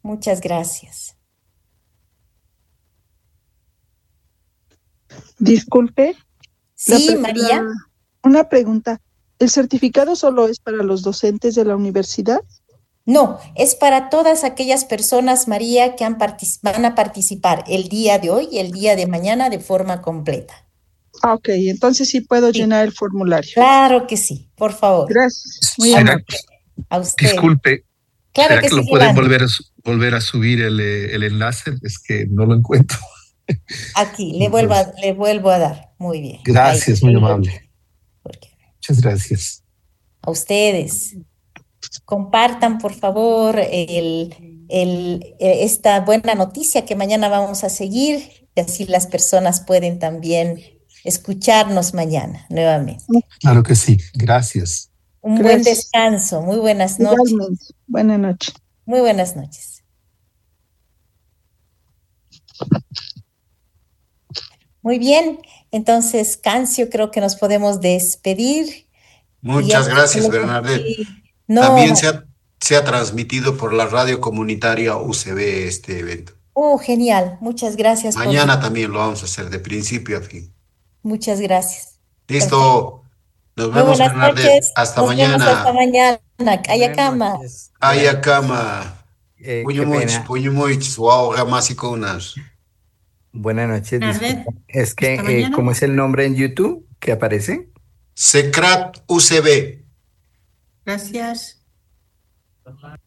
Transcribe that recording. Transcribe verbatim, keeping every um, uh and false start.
Muchas gracias. Disculpe, la Sí, pre- María. la- una pregunta. ¿El certificado solo es para los docentes de la universidad? No, es para todas aquellas personas, María, que han partici- van a participar el día de hoy y el día de mañana de forma completa. Ah, ok, entonces sí puedo Sí, llenar el formulario. claro que sí, por favor. Gracias, muy A ¿Será, amable. usted. A usted. disculpe, Claro ¿será que que sí, lo pueden Yolanda. volver a, su- volver a subir el, eh, el enlace? Es que no lo encuentro. Aquí, le vuelvo Entonces, a, le vuelvo a dar. Muy bien. Ahí, gracias, muy ahí lo amable. tiene. Porque Muchas gracias. a ustedes. Compartan, por favor, el, el, eh, esta buena noticia que mañana vamos a seguir y así las personas pueden también escucharnos mañana nuevamente. Claro que sí, gracias. Un buen Gracias. descanso, muy buenas noches, Igualmente. Buenas noches. muy buenas noches. Muy bien, entonces, Cancio, creo que nos podemos despedir y ya Muchas gracias, tenemos Bernadette. aquí- No, También se ha, se ha transmitido por la radio comunitaria U C B este evento. oh, genial, muchas gracias por su, Mañana también lo vamos a hacer de principio a fin. muchas gracias. Perfecto. Listo. Nos Muy vemos, buenas Bernadette. noches. Hasta Nos vemos hasta mañana. mañana. Buenas Ayacama. noches. Buenas Ayakama. eh, Puño qué much, pena. puño much, wow, gamasiconas. Buenas noches, Tarde. disculpa. Es que, Hasta eh, mañana. ¿cómo es el nombre en YouTube que aparece? Secrat U C B. Gracias.